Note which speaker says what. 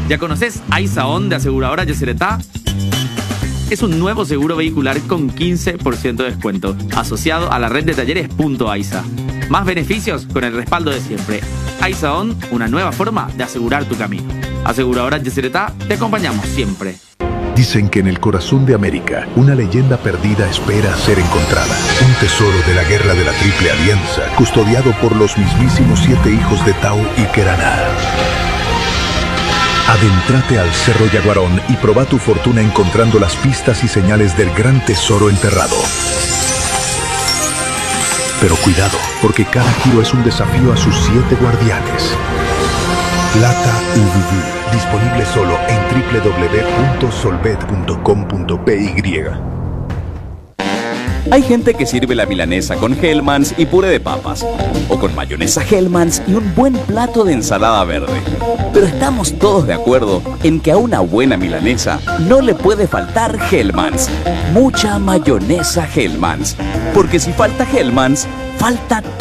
Speaker 1: ¿Ya conoces AISA ON de Aseguradora Yacyretá? Es un nuevo seguro vehicular con 15% de descuento, asociado a la red de talleres .AISA. Más beneficios con el respaldo de siempre. AISA ON, una nueva forma de asegurar tu camino. Aseguradora Yacyretá, te acompañamos siempre.
Speaker 2: Dicen que en el corazón de América, una leyenda perdida espera ser encontrada. Un tesoro de la guerra de la Triple Alianza, custodiado por los mismísimos 7 hijos de Tau y Keraná. Adéntrate al Cerro Yaguarón y proba tu fortuna encontrando las pistas y señales del gran tesoro enterrado. Pero cuidado, porque cada giro es un desafío a sus 7 guardianes. Plata UVV. Disponible solo en www.solvet.com.py.
Speaker 3: Hay gente que sirve la milanesa con Hellmann's y puré de papas, o con mayonesa Hellmann's y un buen plato de ensalada verde. Pero estamos todos de acuerdo en que a una buena milanesa no le puede faltar Hellmann's. Mucha mayonesa Hellmann's, porque si falta Hellmann's, falta todo.